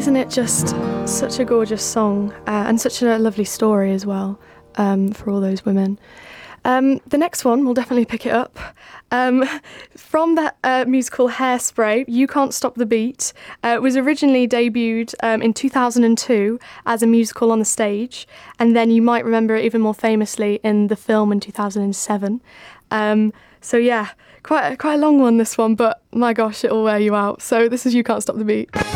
Isn't it just such a gorgeous song and such a lovely story as well for all those women? The next one, we'll definitely pick it up. From that musical Hairspray, You Can't Stop the Beat. It was originally debuted in 2002 as a musical on the stage, and then you might remember it even more famously in the film in 2007. So yeah, quite a long one, this one, but my gosh, it'll wear you out. So this is You Can't Stop the Beat.